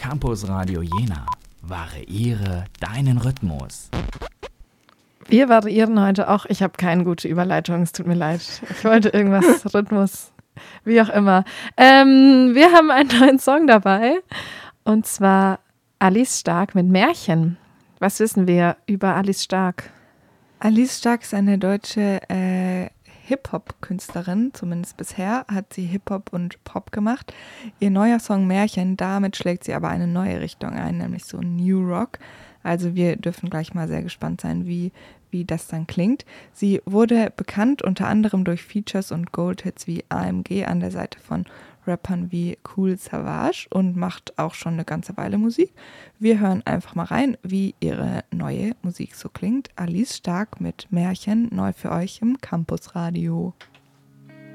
Campus Radio Jena. Variiere deinen Rhythmus. Wir variieren heute auch. Ich habe keine gute Überleitung, es tut mir leid. Ich wollte irgendwas, Rhythmus, wie auch immer. Wir haben einen neuen Song dabei und zwar Alice Stark mit Märchen. Was wissen wir über Alice Stark? Alice Stark ist eine deutsche Hip-Hop-Künstlerin, zumindest bisher hat sie Hip-Hop und Pop gemacht. Ihr neuer Song Märchen, damit schlägt sie aber eine neue Richtung ein, nämlich so New Rock. Also wir dürfen gleich mal sehr gespannt sein, wie das dann klingt. Sie wurde bekannt unter anderem durch Features und Gold-Hits wie AMG an der Seite von Rappern wie Kool Savas und macht auch schon eine ganze Weile Musik. Wir hören einfach mal rein, wie ihre neue Musik so klingt. Alice Stark mit Märchen, neu für euch im Campus Radio.